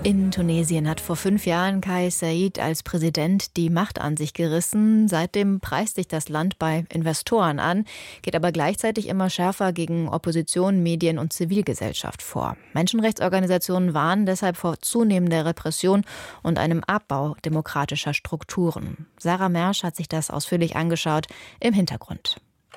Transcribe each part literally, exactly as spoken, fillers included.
In Tunesien hat vor fünf Jahren Kais Saied als Präsident die Macht an sich gerissen. Seitdem preist sich das Land bei Investoren an, geht aber gleichzeitig immer schärfer gegen Opposition, Medien und Zivilgesellschaft vor. Menschenrechtsorganisationen warnen deshalb vor zunehmender Repression und einem Abbau demokratischer Strukturen. Sarah Mersch hat sich das ausführlich angeschaut im Hintergrund.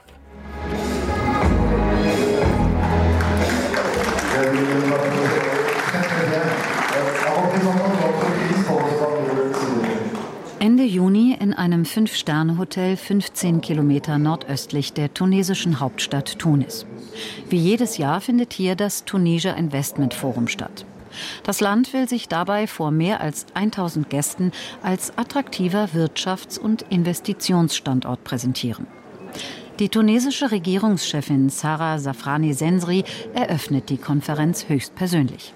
Ende Juni in einem Fünf-Sterne-Hotel fünfzehn Kilometer nordöstlich der tunesischen Hauptstadt Tunis. Wie jedes Jahr findet hier das Tunisia Investment Forum statt. Das Land will sich dabei vor mehr als tausend Gästen als attraktiver Wirtschafts- und Investitionsstandort präsentieren. Die tunesische Regierungschefin Sarah Safrani Sensri eröffnet die Konferenz höchstpersönlich.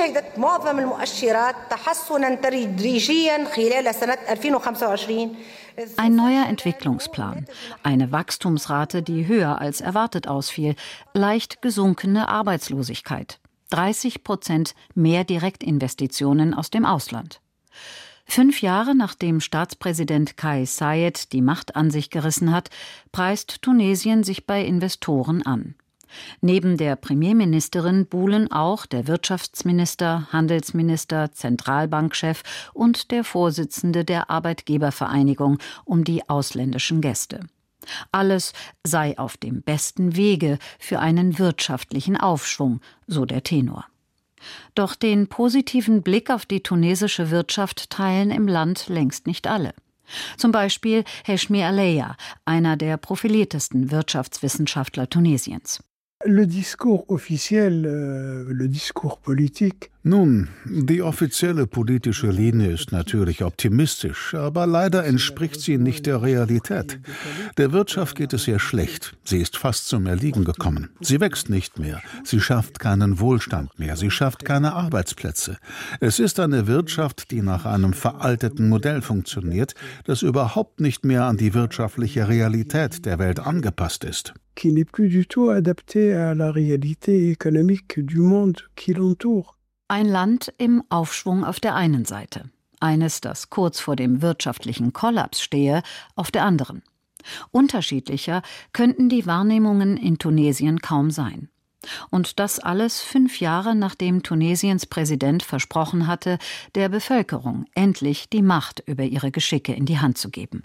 Ein neuer Entwicklungsplan, eine Wachstumsrate, die höher als erwartet ausfiel, leicht gesunkene Arbeitslosigkeit, dreißig Prozent mehr Direktinvestitionen aus dem Ausland. Fünf Jahre nachdem Staatspräsident Kais Saied die Macht an sich gerissen hat, preist Tunesien sich bei Investoren an. Neben der Premierministerin buhlen auch der Wirtschaftsminister, Handelsminister, Zentralbankchef und der Vorsitzende der Arbeitgebervereinigung um die ausländischen Gäste. Alles sei auf dem besten Wege für einen wirtschaftlichen Aufschwung, so der Tenor. Doch den positiven Blick auf die tunesische Wirtschaft teilen im Land längst nicht alle. Zum Beispiel Heshmi Aleya, einer der profiliertesten Wirtschaftswissenschaftler Tunesiens. Le discours officiel, euh, le discours politique. Nun, die offizielle politische Linie ist natürlich optimistisch, aber leider entspricht sie nicht der Realität. Der Wirtschaft geht es sehr schlecht. Sie ist fast zum Erliegen gekommen. Sie wächst nicht mehr. Sie schafft keinen Wohlstand mehr. Sie schafft keine Arbeitsplätze. Es ist eine Wirtschaft, die nach einem veralteten Modell funktioniert, das überhaupt nicht mehr an die wirtschaftliche Realität der Welt angepasst ist. Qui n'est plus du tout adapté à la réalité économique du monde qui l'entoure. Ein Land im Aufschwung auf der einen Seite, eines, das kurz vor dem wirtschaftlichen Kollaps stehe, auf der anderen. Unterschiedlicher könnten die Wahrnehmungen in Tunesien kaum sein. Und das alles fünf Jahre nachdem Tunesiens Präsident versprochen hatte, der Bevölkerung endlich die Macht über ihre Geschicke in die Hand zu geben.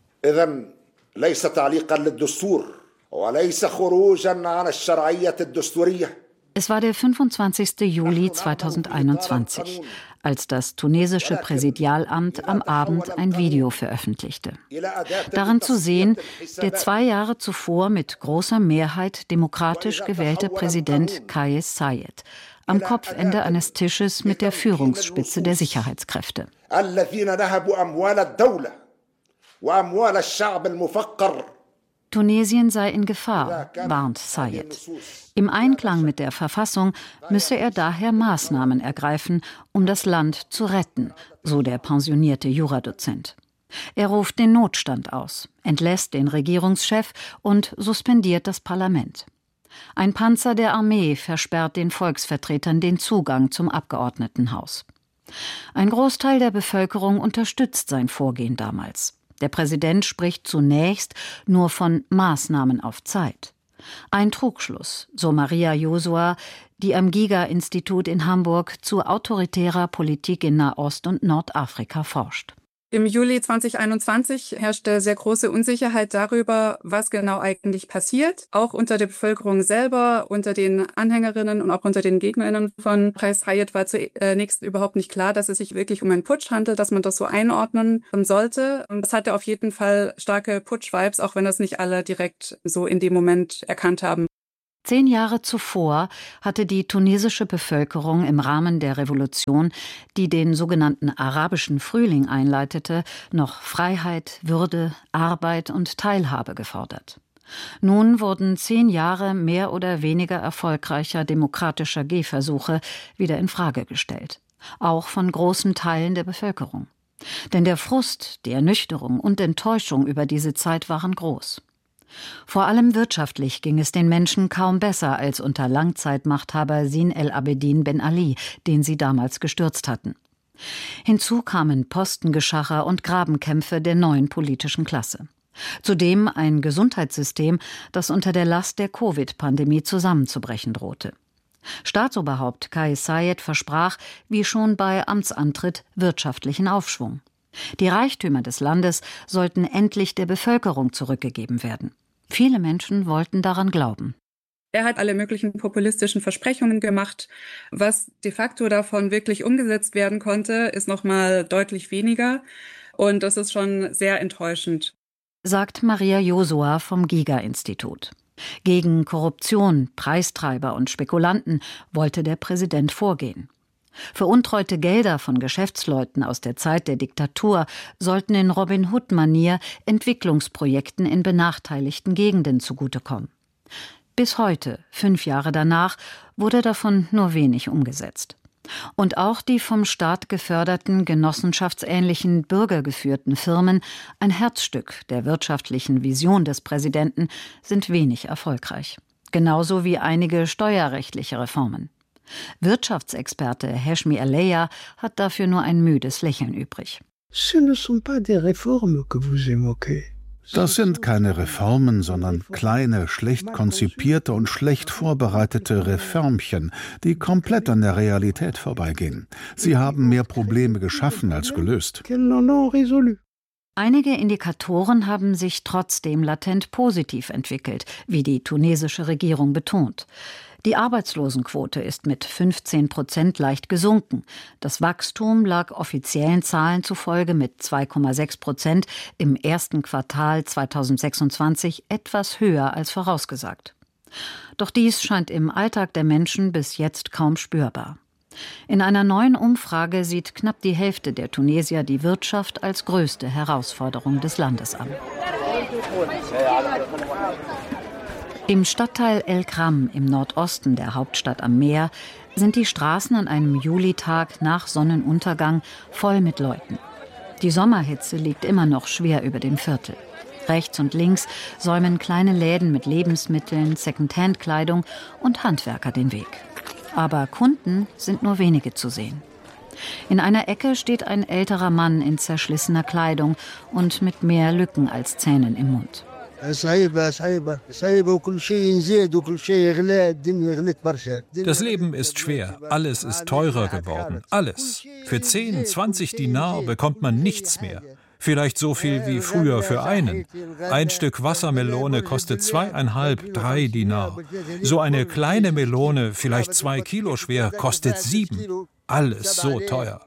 Es war der fünfundzwanzigste Juli zweitausendeinundzwanzig, als das tunesische Präsidialamt am Abend ein Video veröffentlichte. Darin zu sehen, der zwei Jahre zuvor mit großer Mehrheit demokratisch gewählte Präsident Kais Saied am Kopfende eines Tisches mit der Führungsspitze der Sicherheitskräfte. Tunesien sei in Gefahr, warnt Saied. Im Einklang mit der Verfassung müsse er daher Maßnahmen ergreifen, um das Land zu retten, so der pensionierte Juradozent. Er ruft den Notstand aus, entlässt den Regierungschef und suspendiert das Parlament. Ein Panzer der Armee versperrt den Volksvertretern den Zugang zum Abgeordnetenhaus. Ein Großteil der Bevölkerung unterstützt sein Vorgehen damals. Der Präsident spricht zunächst nur von Maßnahmen auf Zeit. Ein Trugschluss, so Maria Josua, die am Giga-Institut in Hamburg zu autoritärer Politik in Nahost und Nordafrika forscht. Im Juli zweitausendeinundzwanzig herrschte sehr große Unsicherheit darüber, was genau eigentlich passiert. Auch unter der Bevölkerung selber, unter den Anhängerinnen und auch unter den Gegnerinnen von Kais Saied war zunächst überhaupt nicht klar, dass es sich wirklich um einen Putsch handelt, dass man das so einordnen sollte. Und das hatte auf jeden Fall starke Putsch-Vibes, auch wenn das nicht alle direkt so in dem Moment erkannt haben. Zehn Jahre zuvor hatte die tunesische Bevölkerung im Rahmen der Revolution, die den sogenannten arabischen Frühling einleitete, noch Freiheit, Würde, Arbeit und Teilhabe gefordert. Nun wurden zehn Jahre mehr oder weniger erfolgreicher demokratischer Gehversuche wieder in Frage gestellt, auch von großen Teilen der Bevölkerung. Denn der Frust, die Ernüchterung und Enttäuschung über diese Zeit waren groß. Vor allem wirtschaftlich ging es den Menschen kaum besser als unter Langzeitmachthaber Zine el Abidine Ben Ali, den sie damals gestürzt hatten. Hinzu kamen Postengeschacher und Grabenkämpfe der neuen politischen Klasse. Zudem ein Gesundheitssystem, das unter der Last der Covid-Pandemie zusammenzubrechen drohte. Staatsoberhaupt Kais Saied versprach, wie schon bei Amtsantritt, wirtschaftlichen Aufschwung. Die Reichtümer des Landes sollten endlich der Bevölkerung zurückgegeben werden. Viele Menschen wollten daran glauben. Er hat alle möglichen populistischen Versprechungen gemacht. Was de facto davon wirklich umgesetzt werden konnte, ist noch mal deutlich weniger. Und das ist schon sehr enttäuschend, sagt Maria Josua vom Giga-Institut. Gegen Korruption, Preistreiber und Spekulanten wollte der Präsident vorgehen. Veruntreute Gelder von Geschäftsleuten aus der Zeit der Diktatur sollten in Robin Hood-Manier Entwicklungsprojekten in benachteiligten Gegenden zugutekommen. Bis heute, fünf Jahre danach, wurde davon nur wenig umgesetzt. Und auch die vom Staat geförderten, genossenschaftsähnlichen, bürgergeführten Firmen, ein Herzstück der wirtschaftlichen Vision des Präsidenten, sind wenig erfolgreich. Genauso wie einige steuerrechtliche Reformen. Wirtschaftsexperte Heshmi Aleya hat dafür nur ein müdes Lächeln übrig. Ce ne sont pas des réformes que vous évoquez. Das sind keine Reformen, sondern kleine, schlecht konzipierte und schlecht vorbereitete Reformchen, die komplett an der Realität vorbeigehen. Sie haben mehr Probleme geschaffen als gelöst. Einige Indikatoren haben sich trotzdem latent positiv entwickelt, wie die tunesische Regierung betont. Die Arbeitslosenquote ist mit fünfzehn Prozent leicht gesunken. Das Wachstum lag offiziellen Zahlen zufolge mit zwei Komma sechs Prozent im ersten Quartal zweitausendsechsundzwanzig etwas höher als vorausgesagt. Doch dies scheint im Alltag der Menschen bis jetzt kaum spürbar. In einer neuen Umfrage sieht knapp die Hälfte der Tunesier die Wirtschaft als größte Herausforderung des Landes an. Im Stadtteil El Kram im Nordosten der Hauptstadt am Meer sind die Straßen an einem Julitag nach Sonnenuntergang voll mit Leuten. Die Sommerhitze liegt immer noch schwer über dem Viertel. Rechts und links säumen kleine Läden mit Lebensmitteln, Secondhand-Kleidung und Handwerker den Weg. Aber Kunden sind nur wenige zu sehen. In einer Ecke steht ein älterer Mann in zerschlissener Kleidung und mit mehr Lücken als Zähnen im Mund. Das Leben ist schwer, alles ist teurer geworden, alles. Für zehn, zwanzig Dinar bekommt man nichts mehr. Vielleicht so viel wie früher für einen. Ein Stück Wassermelone kostet zweieinhalb, drei Dinar. So eine kleine Melone, vielleicht zwei Kilo schwer, kostet sieben. Alles so teuer.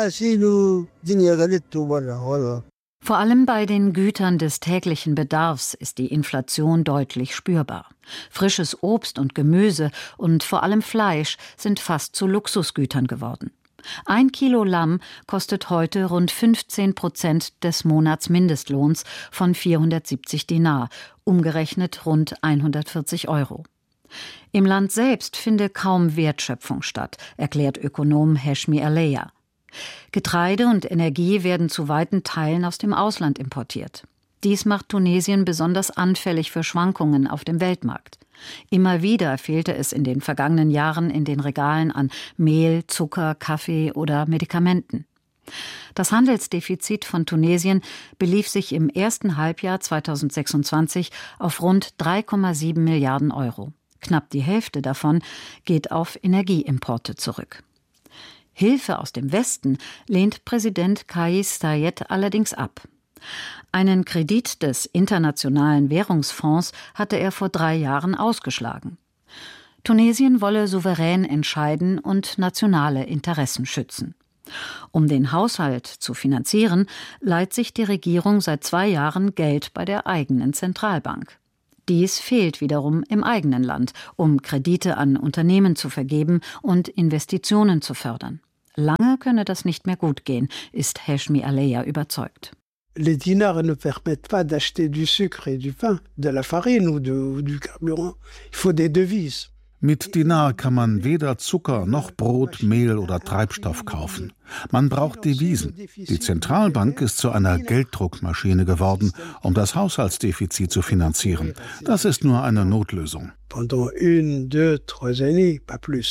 Vor allem bei den Gütern des täglichen Bedarfs ist die Inflation deutlich spürbar. Frisches Obst und Gemüse und vor allem Fleisch sind fast zu Luxusgütern geworden. Ein Kilo Lamm kostet heute rund fünfzehn Prozent des Monatsmindestlohns von vierhundertsiebzig Dinar, umgerechnet rund hundertvierzig Euro. Im Land selbst finde kaum Wertschöpfung statt, erklärt Ökonom Heshmi Aleya. Getreide und Energie werden zu weiten Teilen aus dem Ausland importiert. Dies macht Tunesien besonders anfällig für Schwankungen auf dem Weltmarkt. Immer wieder fehlte es in den vergangenen Jahren in den Regalen an Mehl, Zucker, Kaffee oder Medikamenten. Das Handelsdefizit von Tunesien belief sich im ersten Halbjahr zweitausendsechsundzwanzig auf rund drei Komma sieben Milliarden Euro. Knapp die Hälfte davon geht auf Energieimporte zurück. Hilfe aus dem Westen lehnt Präsident Kais Saied allerdings ab. Einen Kredit des Internationalen Währungsfonds hatte er vor drei Jahren ausgeschlagen. Tunesien wolle souverän entscheiden und nationale Interessen schützen. Um den Haushalt zu finanzieren, leiht sich die Regierung seit zwei Jahren Geld bei der eigenen Zentralbank. Dies fehlt wiederum im eigenen Land, um Kredite an Unternehmen zu vergeben und Investitionen zu fördern. Lange könne das nicht mehr gut gehen, ist Heshmi Aleya überzeugt. Les dinars ne permettent pas d'acheter du sucre et du pain, de la farine ou, de, ou du carburant. Il faut des devises. Mit Dinar kann man weder Zucker noch Brot, Mehl oder Treibstoff kaufen. Man braucht Devisen. Die Zentralbank ist zu einer Gelddruckmaschine geworden, um das Haushaltsdefizit zu finanzieren. Das ist nur eine Notlösung. Pendant une, deux, trois années, pas plus.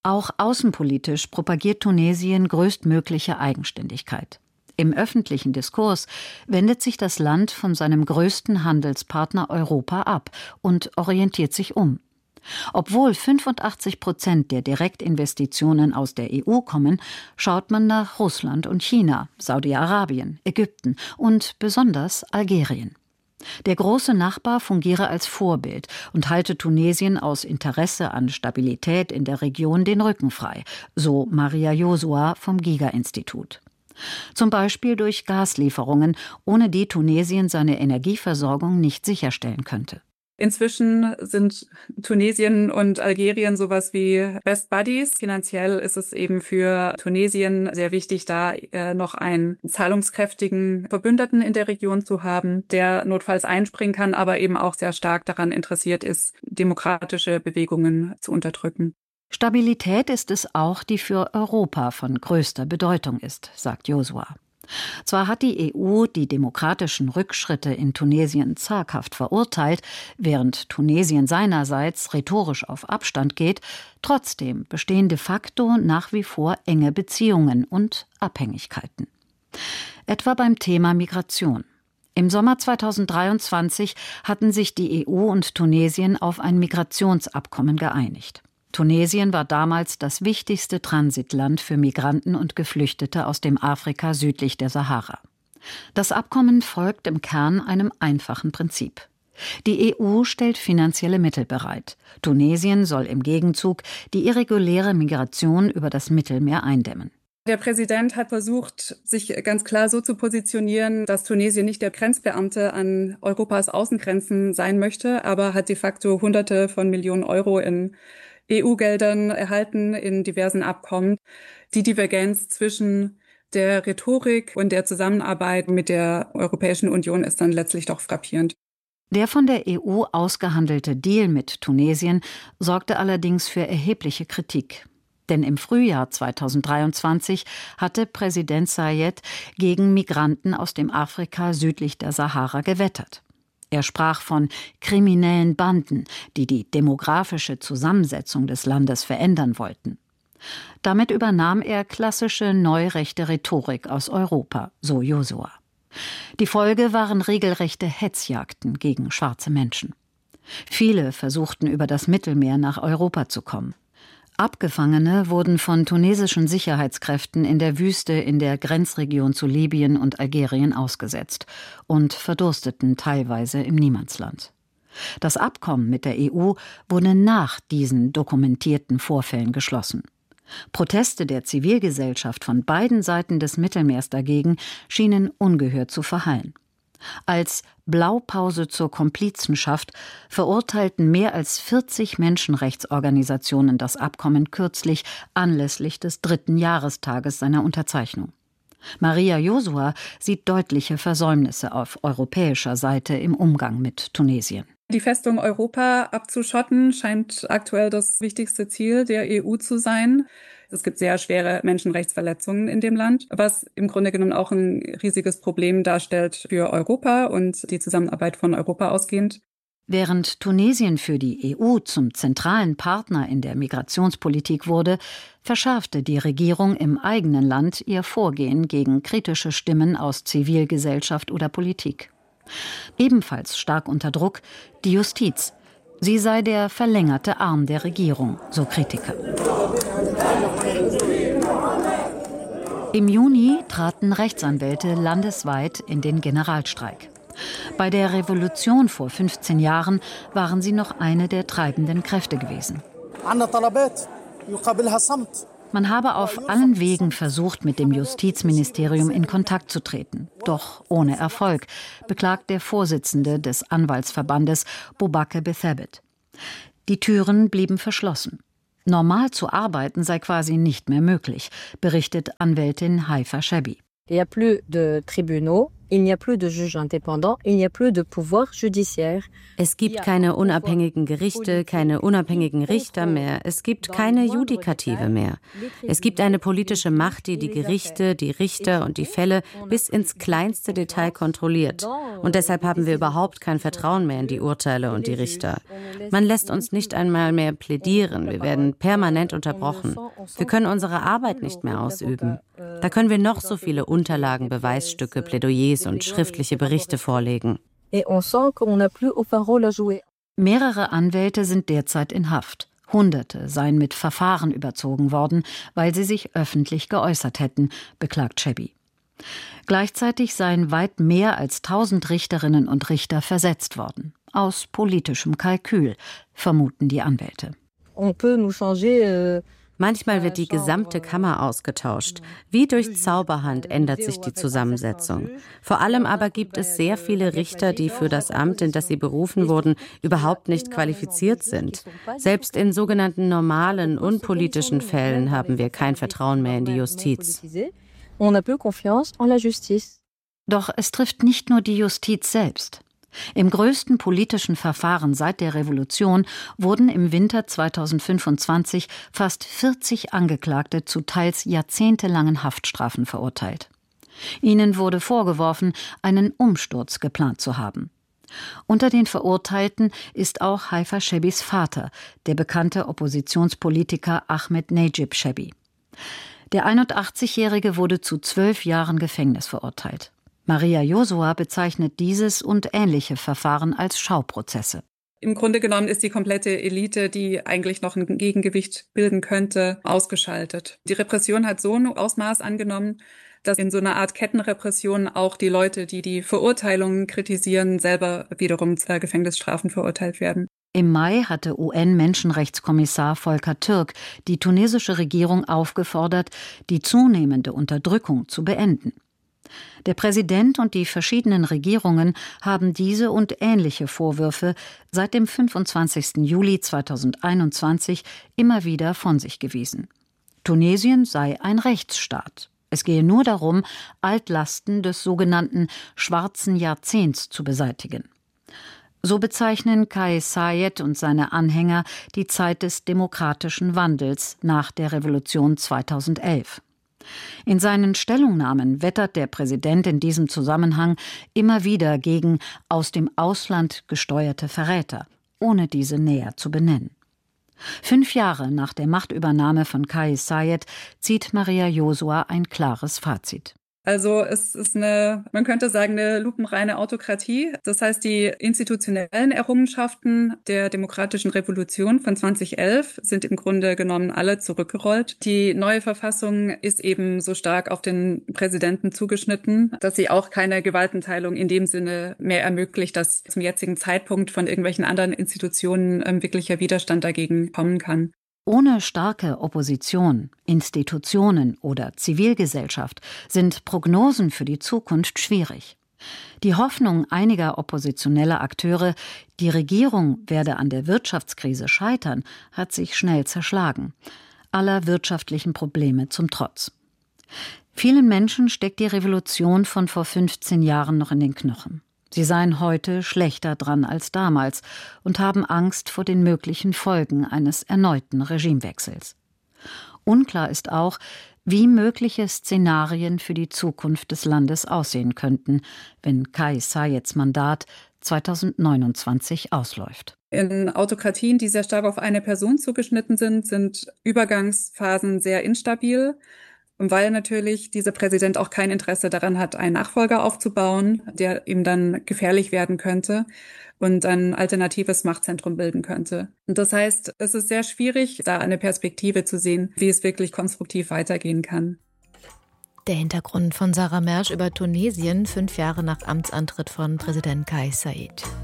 Auch außenpolitisch propagiert Tunesien größtmögliche Eigenständigkeit. Im öffentlichen Diskurs wendet sich das Land von seinem größten Handelspartner Europa ab und orientiert sich um. Obwohl fünfundachtzig Prozent der Direktinvestitionen aus der E U kommen, schaut man nach Russland und China, Saudi-Arabien, Ägypten und besonders Algerien. Der große Nachbar fungiere als Vorbild und halte Tunesien aus Interesse an Stabilität in der Region den Rücken frei, so Maria Josua vom Giga-Institut. Zum Beispiel durch Gaslieferungen, ohne die Tunesien seine Energieversorgung nicht sicherstellen könnte. Inzwischen sind Tunesien und Algerien sowas wie Best Buddies. Finanziell ist es eben für Tunesien sehr wichtig, da äh, noch einen zahlungskräftigen Verbündeten in der Region zu haben, der notfalls einspringen kann, aber eben auch sehr stark daran interessiert ist, demokratische Bewegungen zu unterdrücken. Stabilität ist es auch, die für Europa von größter Bedeutung ist, sagt Josua. Zwar hat die E U die demokratischen Rückschritte in Tunesien zaghaft verurteilt, während Tunesien seinerseits rhetorisch auf Abstand geht, trotzdem bestehen de facto nach wie vor enge Beziehungen und Abhängigkeiten. Etwa beim Thema Migration. Im Sommer zweitausenddreiundzwanzig hatten sich die E U und Tunesien auf ein Migrationsabkommen geeinigt. Tunesien war damals das wichtigste Transitland für Migranten und Geflüchtete aus dem Afrika südlich der Sahara. Das Abkommen folgt im Kern einem einfachen Prinzip. Die E U stellt finanzielle Mittel bereit. Tunesien soll im Gegenzug die irreguläre Migration über das Mittelmeer eindämmen. Der Präsident hat versucht, sich ganz klar so zu positionieren, dass Tunesien nicht der Grenzbeamte an Europas Außengrenzen sein möchte, aber hat de facto Hunderte von Millionen Euro in E U-Geldern erhalten in diversen Abkommen. Die Divergenz zwischen der Rhetorik und der Zusammenarbeit mit der Europäischen Union ist dann letztlich doch frappierend. Der von der E U ausgehandelte Deal mit Tunesien sorgte allerdings für erhebliche Kritik. Denn im Frühjahr zweitausenddreiundzwanzig hatte Präsident Sayed gegen Migranten aus dem Afrika südlich der Sahara gewettert. Er sprach von kriminellen Banden, die die demografische Zusammensetzung des Landes verändern wollten. Damit übernahm er klassische neurechte Rhetorik aus Europa, so Josua. Die Folge waren regelrechte Hetzjagden gegen schwarze Menschen. Viele versuchten über das Mittelmeer nach Europa zu kommen. Abgefangene wurden von tunesischen Sicherheitskräften in der Wüste in der Grenzregion zu Libyen und Algerien ausgesetzt und verdursteten teilweise im Niemandsland. Das Abkommen mit der E U wurde nach diesen dokumentierten Vorfällen geschlossen. Proteste der Zivilgesellschaft von beiden Seiten des Mittelmeers dagegen schienen ungehört zu verhallen. Als Blaupause zur Komplizenschaft verurteilten mehr als vierzig Menschenrechtsorganisationen das Abkommen kürzlich anlässlich des dritten Jahrestages seiner Unterzeichnung. Maria Josua sieht deutliche Versäumnisse auf europäischer Seite im Umgang mit Tunesien. Die Festung Europa abzuschotten scheint aktuell das wichtigste Ziel der E U zu sein. Es gibt sehr schwere Menschenrechtsverletzungen in dem Land, was im Grunde genommen auch ein riesiges Problem darstellt für Europa und die Zusammenarbeit von Europa ausgehend. Während Tunesien für die E U zum zentralen Partner in der Migrationspolitik wurde, verschärfte die Regierung im eigenen Land ihr Vorgehen gegen kritische Stimmen aus Zivilgesellschaft oder Politik. Ebenfalls stark unter Druck die Justiz. Sie sei der verlängerte Arm der Regierung, so Kritiker. Im Juni traten Rechtsanwälte landesweit in den Generalstreik. Bei der Revolution vor fünfzehn Jahren waren sie noch eine der treibenden Kräfte gewesen. Man habe auf allen Wegen versucht, mit dem Justizministerium in Kontakt zu treten. Doch ohne Erfolg, beklagt der Vorsitzende des Anwaltsverbandes Boubacar Bethabit. Die Türen blieben verschlossen. Normal zu arbeiten sei quasi nicht mehr möglich, berichtet Anwältin Haifa Shabi. Il y a plus de tribunaux Es gibt keine unabhängigen Gerichte, keine unabhängigen Richter mehr. Es gibt keine Judikative mehr. Es gibt eine politische Macht, die die Gerichte, die Richter und die Fälle bis ins kleinste Detail kontrolliert. Und deshalb haben wir überhaupt kein Vertrauen mehr in die Urteile und die Richter. Man lässt uns nicht einmal mehr plädieren. Wir werden permanent unterbrochen. Wir können unsere Arbeit nicht mehr ausüben. Da können wir noch so viele Unterlagen, Beweisstücke, Plädoyers und schriftliche Berichte vorlegen. Mehrere Anwälte sind derzeit in Haft. Hunderte seien mit Verfahren überzogen worden, weil sie sich öffentlich geäußert hätten, beklagt Chebbi. Gleichzeitig seien weit mehr als tausend Richterinnen und Richter versetzt worden. Aus politischem Kalkül, vermuten die Anwälte. Manchmal wird die gesamte Kammer ausgetauscht. Wie durch Zauberhand ändert sich die Zusammensetzung. Vor allem aber gibt es sehr viele Richter, die für das Amt, in das sie berufen wurden, überhaupt nicht qualifiziert sind. Selbst in sogenannten normalen, unpolitischen Fällen haben wir kein Vertrauen mehr in die Justiz. Doch es trifft nicht nur die Justiz selbst. Im größten politischen Verfahren seit der Revolution wurden im Winter zweitausendfünfundzwanzig fast vierzig Angeklagte zu teils jahrzehntelangen Haftstrafen verurteilt. Ihnen wurde vorgeworfen, einen Umsturz geplant zu haben. Unter den Verurteilten ist auch Haifa Chebbis Vater, der bekannte Oppositionspolitiker Ahmed Najib Chebbi. Der einundachtzigjährige wurde zu zwölf Jahren Gefängnis verurteilt. Maria Josua bezeichnet dieses und ähnliche Verfahren als Schauprozesse. Im Grunde genommen ist die komplette Elite, die eigentlich noch ein Gegengewicht bilden könnte, ausgeschaltet. Die Repression hat so ein Ausmaß angenommen, dass in so einer Art Kettenrepression auch die Leute, die die Verurteilungen kritisieren, selber wiederum zu Gefängnisstrafen verurteilt werden. Im Mai hatte U N-Menschenrechtskommissar Volker Türk die tunesische Regierung aufgefordert, die zunehmende Unterdrückung zu beenden. Der Präsident und die verschiedenen Regierungen haben diese und ähnliche Vorwürfe seit dem fünfundzwanzigsten Juli zweitausendeinundzwanzig immer wieder von sich gewiesen. Tunesien sei ein Rechtsstaat. Es gehe nur darum, Altlasten des sogenannten schwarzen Jahrzehnts zu beseitigen. So bezeichnen Kais Saied und seine Anhänger die Zeit des demokratischen Wandels nach der Revolution zweitausendelf. In seinen Stellungnahmen wettert der Präsident in diesem Zusammenhang immer wieder gegen aus dem Ausland gesteuerte Verräter, ohne diese näher zu benennen. Fünf Jahre nach der Machtübernahme von Kais Saied zieht Maria Josua ein klares Fazit. Also es ist eine, man könnte sagen, eine lupenreine Autokratie. Das heißt, die institutionellen Errungenschaften der demokratischen Revolution von zweitausendelf sind im Grunde genommen alle zurückgerollt. Die neue Verfassung ist eben so stark auf den Präsidenten zugeschnitten, dass sie auch keine Gewaltenteilung in dem Sinne mehr ermöglicht, dass zum jetzigen Zeitpunkt von irgendwelchen anderen Institutionen ähm, wirklicher Widerstand dagegen kommen kann. Ohne starke Opposition, Institutionen oder Zivilgesellschaft sind Prognosen für die Zukunft schwierig. Die Hoffnung einiger oppositioneller Akteure, die Regierung werde an der Wirtschaftskrise scheitern, hat sich schnell zerschlagen, aller wirtschaftlichen Probleme zum Trotz. Vielen Menschen steckt die Revolution von vor fünfzehn Jahren noch in den Knochen. Sie seien heute schlechter dran als damals und haben Angst vor den möglichen Folgen eines erneuten Regimewechsels. Unklar ist auch, wie mögliche Szenarien für die Zukunft des Landes aussehen könnten, wenn Kais Saieds Mandat zweitausendneunundzwanzig ausläuft. In Autokratien, die sehr stark auf eine Person zugeschnitten sind, sind Übergangsphasen sehr instabil. Weil natürlich dieser Präsident auch kein Interesse daran hat, einen Nachfolger aufzubauen, der ihm dann gefährlich werden könnte und ein alternatives Machtzentrum bilden könnte. Und das heißt, es ist sehr schwierig, da eine Perspektive zu sehen, wie es wirklich konstruktiv weitergehen kann. Der Hintergrund von Sarah Mersch über Tunesien, fünf Jahre nach Amtsantritt von Präsident Kais Saied.